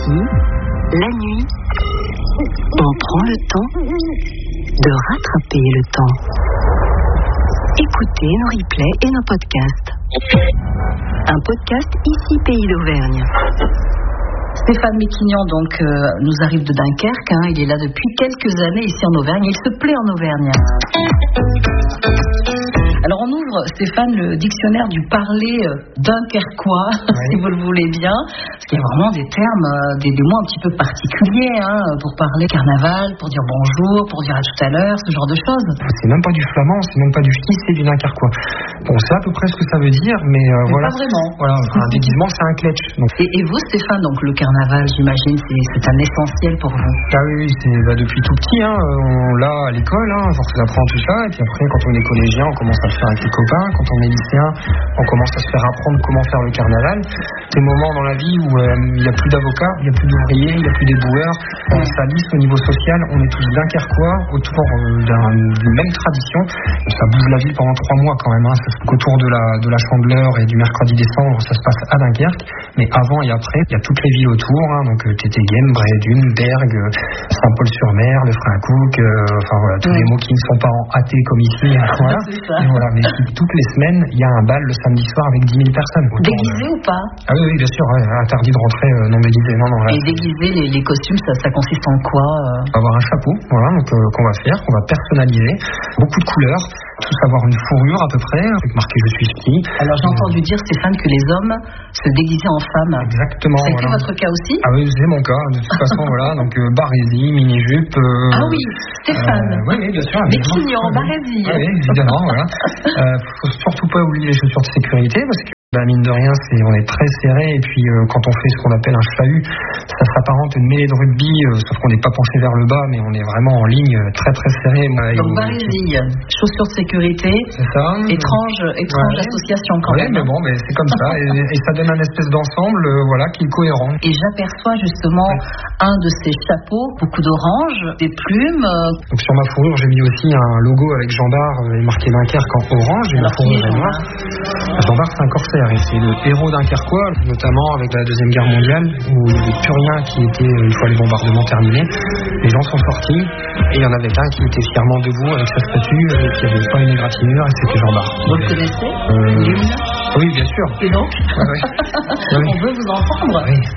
ici, la nuit, on prend le temps de rattraper le temps. Écoutez nos replays et nos podcasts. Un podcast ici Pays d'Auvergne. Stéphane Méquignan nous arrive de Dunkerque. Il est là depuis quelques années ici en Auvergne. Il se plaît en Auvergne. Alors on ouvre, Stéphane, le dictionnaire du parler dunkerquois, si vous le voulez bien, parce qu'il y a vraiment des termes, des mots un petit peu particuliers pour parler carnaval, pour dire bonjour, pour dire à tout à l'heure, ce genre de choses. C'est même pas du flamand, c'est même pas du ch'ti, c'est du dunkerquois. Bon, c'est à peu près ce que ça veut dire, mais voilà. Pas vraiment. Voilà, un déguisement, c'est un kletch. Donc. Et vous, Stéphane, donc le carnaval, j'imagine, c'est un essentiel pour vous. Ah oui, c'est depuis tout petit, on l'a à l'école, on apprend tout ça, et puis après, quand on est collégien, on commence à le faire avec les copains. Quand on est lycéen, on commence à se faire apprendre comment faire le carnaval. Des moments dans la vie où il n'y a plus d'avocats, il n'y a plus d'ouvriers, il n'y a plus d'éboueurs. Ça lisse au niveau social, on est tous dunkerquois autour d'une même tradition. Ça bouge la ville pendant 3 mois quand même. Autour de la Chandeleur et du mercredi décembre, ça se passe à Dunkerque. Mais avant et après, il y a toutes les villes autour, donc Tétéghem, Brédune, Bergue, Saint-Paul-sur-Mer, le Frincouk, tous les mots qui ne sont pas en athée comme ici. Voilà. Et voilà, mais toutes les semaines, il y a un bal le samedi soir avec 10 000 personnes. Déguisé ou pas? Ah oui, bien sûr, interdit de rentrer non déguisé. Non, et déguisé, les costumes, ça consiste en quoi? On va avoir un chapeau, qu'on va faire, qu'on va personnaliser, beaucoup de couleurs, tous avoir une fourrure à peu près, avec marqué je suis ch'ti. Alors j'ai entendu dire, Stéphane, que les hommes se déguisaient en femmes. Exactement. C'était votre cas aussi? Ah oui, c'est mon cas, de toute façon, voilà, donc barésie, mini-jupe. Ah oui, Stéphane. Oui, bien sûr. Méquignan, barésie. Oui, évidemment, voilà. Faut surtout pas oublier les chaussures de sécurité, parce que mine de rien, on est très serré, et puis quand on fait ce qu'on appelle un chahut, ça s'apparente à une mêlée de rugby, sauf qu'on n'est pas penché vers le bas, mais on est vraiment en ligne très très serré. Donc barésie, chaussures de sécurité, c'est ça. étrange association quand même. Mais bon, mais c'est comme ça, et ça donne un espèce d'ensemble qui est cohérent. Et j'aperçois justement un de ces chapeaux, beaucoup d'orange, des plumes. Donc sur ma fourrure, j'ai mis aussi un logo avec Jean Bart marqué Dunkerque en orange, et la fourrure est noire. Jean Bart, c'est un corsaire. Et c'est le héros dunkerquois, notamment avec la Deuxième Guerre mondiale, où il y avait plus rien qui était, une fois les bombardements terminés, les gens sont sortis, et il y en avait un qui était fièrement debout avec sa statue, qui n'avait pas une égratignure, et c'était Jean Bart. Vous le connaissez? Oui, bien sûr. Et donc Oui. On veut vous entendre. Oui.